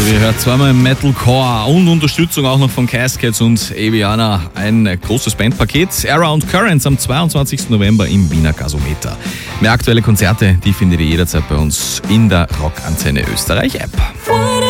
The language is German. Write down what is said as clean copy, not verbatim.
Ihr hört zweimal Metalcore und Unterstützung auch noch von Cascades und Aviana. Ein großes Bandpaket. Around Currents am 22. November im Wiener Gasometer. Mehr aktuelle Konzerte, die findet ihr jederzeit bei uns in der Rockantenne Österreich App.